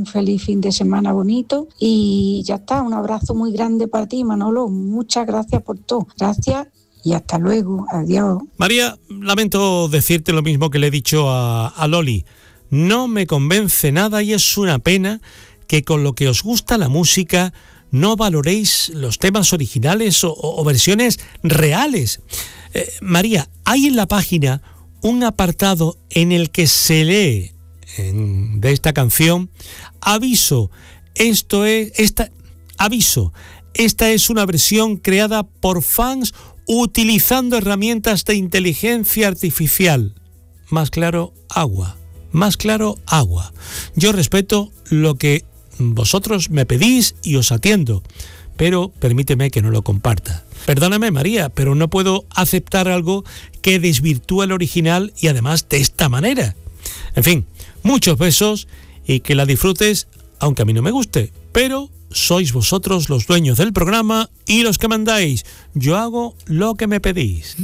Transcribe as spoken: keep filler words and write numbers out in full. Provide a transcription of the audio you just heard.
un feliz fin de semana bonito y ya está, un abrazo muy grande para ti, Manolo, muchas gracias por todo, gracias y hasta luego, adiós. María, lamento decirte lo mismo que le he dicho a, a Loli, no me convence nada y es una pena que con lo que os gusta la música no valoréis los temas originales o, o versiones reales. Eh, María, hay en la página un apartado en el que se lee en, de esta canción, aviso, esto es, esta, aviso, esta es una versión creada por fans utilizando herramientas de inteligencia artificial. Más claro, agua. Más claro, agua. Yo respeto lo que vosotros me pedís y os atiendo, pero permíteme que no lo comparta. Perdóname, María, pero no puedo aceptar algo que desvirtúa el original y además de esta manera. En fin, muchos besos y que la disfrutes, aunque a mí no me guste, pero sois vosotros los dueños del programa y los que mandáis. Yo hago lo que me pedís.